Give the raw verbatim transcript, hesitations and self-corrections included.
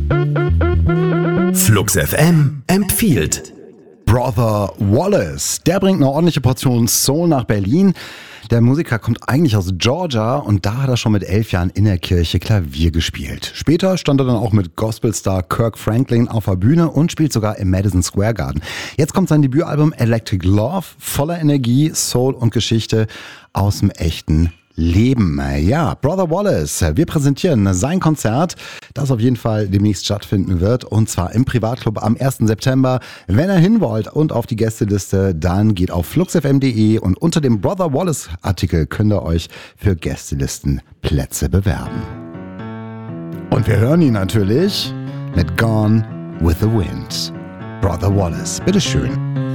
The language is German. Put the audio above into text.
Flux F M empfiehlt. Brother Wallace, der bringt eine ordentliche Portion Soul nach Berlin. Der Musiker kommt eigentlich aus Georgia und da hat er schon mit elf Jahren in der Kirche Klavier gespielt. Später stand er dann auch mit Gospelstar Kirk Franklin auf der Bühne und spielt sogar im Madison Square Garden. Jetzt kommt sein Debütalbum Electric Love, voller Energie, Soul und Geschichte aus dem echten Leben. Ja, Brother Wallace, wir präsentieren sein Konzert, das auf jeden Fall demnächst stattfinden wird, und zwar im Privatclub am ersten September. Wenn ihr hin wollt und auf die Gästeliste, dann geht auf flux f m punkt d e und unter dem Brother Wallace Artikel könnt ihr euch für Gästelistenplätze bewerben. Und wir hören ihn natürlich mit Gone with the Wind. Brother Wallace, bitteschön.